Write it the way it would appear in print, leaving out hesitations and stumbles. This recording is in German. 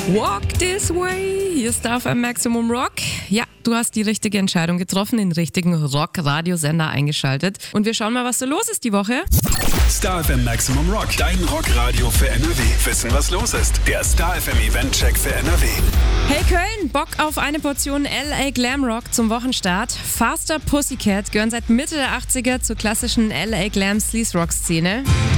Walk this way, hier ist auf Maximum Rock. Ja, du hast die richtige Entscheidung getroffen, den richtigen Rock-Radiosender eingeschaltet. Und wir schauen mal, was so los ist die Woche. Star FM Maximum Rock, dein Rockradio für NRW. Wissen, was los ist. Der Star FM Event-Check für NRW. Hey Köln, Bock auf eine Portion LA Glam Rock zum Wochenstart? Faster Pussycat gehören seit Mitte der 80er zur klassischen LA Glam Sleaze Rock Szene.